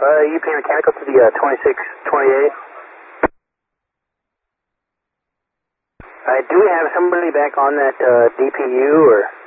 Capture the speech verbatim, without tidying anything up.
Uh, U P Mechanical to the uh, twenty-six twenty-eight. Uh, do we have somebody back on that uh, D P U or?